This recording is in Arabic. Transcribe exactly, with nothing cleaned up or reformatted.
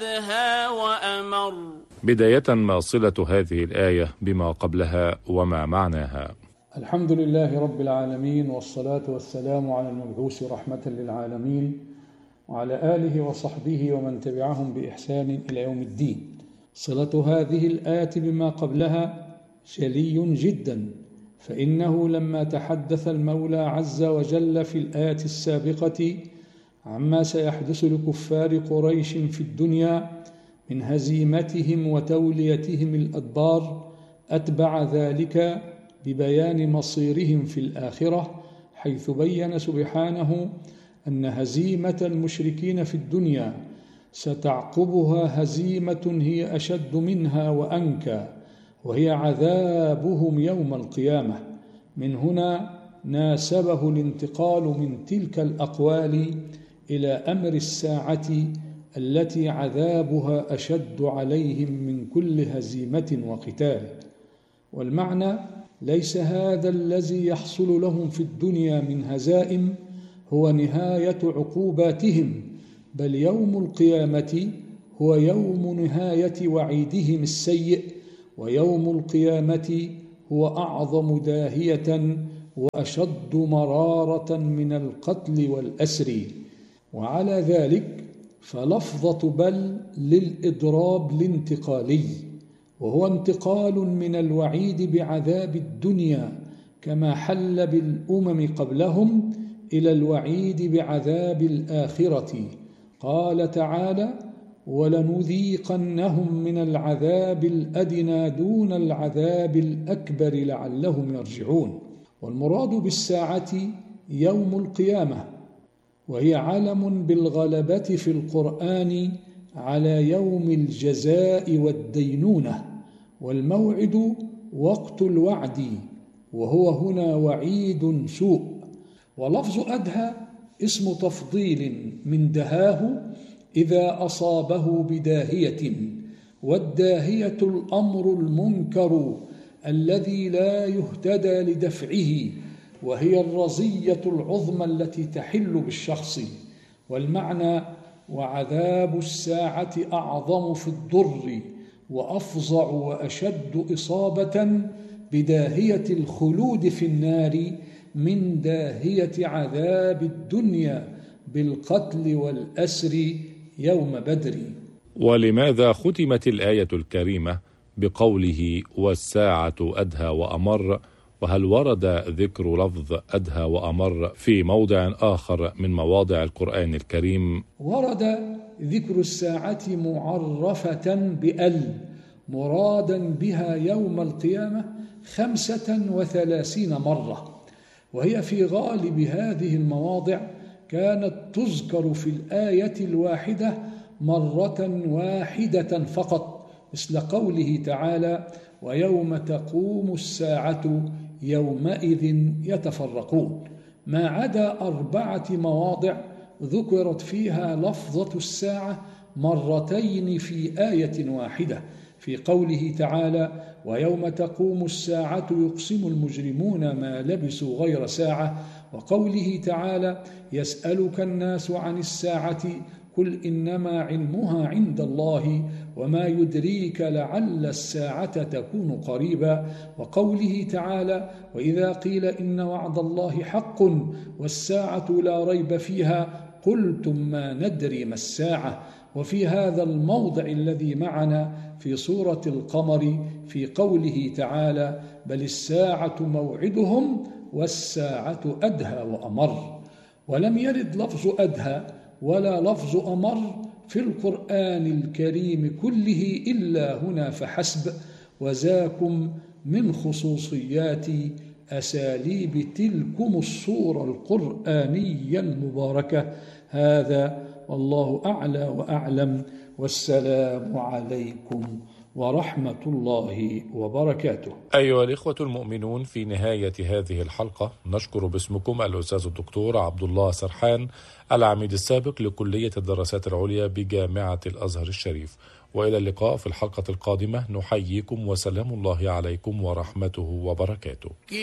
أدهى وأمر. بداية، ما صلة هذه الآية بما قبلها وما معناها؟ الحمد لله رب العالمين، والصلاة والسلام على المبعوث رحمة للعالمين وعلى آله وصحبه ومن تبعهم بإحسان إلى يوم الدين. صلة هذه الآية بما قبلها جلي جدا، فإنه لما تحدث المولى عز وجل في الآية السابقة عما سيحدث لكفار قريش في الدنيا من هزيمتهم وتوليتهم الأدبار، أتبع ذلك ببيان مصيرهم في الآخرة، حيث بين سبحانه أن هزيمة المشركين في الدنيا ستعقبها هزيمة هي أشد منها وأنكى، وهي عذابهم يوم القيامة. من هنا ناسبه الانتقال من تلك الأقوال إلى أمر الساعة التي عذابها أشد عليهم من كل هزيمة وقتال. والمعنى: ليس هذا الذي يحصل لهم في الدنيا من هزائم هو نهاية عقوباتهم، بل يوم القيامة هو يوم نهاية وعيدهم السيء، ويوم القيامة هو أعظم داهية وأشد مرارة من القتل والأسر. وعلى ذلك فلفظة بل للإضراب الانتقالي، وهو انتقال من الوعيد بعذاب الدنيا كما حل بالأمم قبلهم إلى الوعيد بعذاب الآخرة. قال تعالى: ولنذيقنهم من العذاب الأدنى دون العذاب الأكبر لعلهم يرجعون. والمراد بالساعة يوم القيامة، وهي علم بالغلبة في القرآن على يوم الجزاء والدينونة. والموعد وقت الوعد، وهو هنا وعيد سوء. ولفظ أدهى اسم تفضيل من دهاه إذا أصابه بداهية، والداهية الأمر المنكر الذي لا يهتدى لدفعه، وهي الرزية العظمى التي تحل بالشخص. والمعنى: وعذاب الساعة أعظم في الضر وأفظع وأشد إصابة بداهية الخلود في النار من داهية عذاب الدنيا بالقتل والأسر يوم بدر. ولماذا ختمت الآية الكريمة بقوله والساعة أدهى وأمر؟ وهل ورد ذكر لفظ أدهى وأمر في موضع آخر من مواضع القرآن الكريم؟ ورد ذكر الساعة معرفة بأل، مرادا بها يوم القيامة خمسة وثلاثين مرة، وهي في غالب هذه المواضع كانت تذكر في الآية الواحدة مرة واحدة فقط، مثل قوله تعالى: ويوم تقوم الساعة يومئذ يتفرقون. ما عدا أربعة مواضع ذكرت فيها لفظة الساعة مرتين في آية واحدة، في قوله تعالى: ويوم تقوم الساعة يقسم المجرمون ما لبثوا غير ساعة، وقوله تعالى: يسألك الناس عن الساعة قل إنما علمها عند الله وما يدريك لعل الساعة تكون قريبا، وقوله تعالى: وإذا قيل إن وعد الله حق والساعة لا ريب فيها قلتم ما ندري ما الساعة. وفي هذا الموضع الذي معنا في سورة القمر في قوله تعالى: بل الساعة موعدهم والساعة أدهى وأمر. ولم يرد لفظ أدهى ولا لفظ أمر في القرآن الكريم كله إلا هنا فحسب، وذاكم من خصوصيات أساليب تلكم الصورة القرآنية المباركة. هذا والله أعلى وأعلم، والسلام عليكم ورحمة الله وبركاته. أيها الإخوة المؤمنون، في نهاية هذه الحلقة نشكر باسمكم الأستاذ الدكتور عبد الله سرحان، العميد السابق لكلية الدراسات العليا بجامعة الأزهر الشريف. وإلى اللقاء في الحلقة القادمة، نحييكم وسلام الله عليكم ورحمته وبركاته.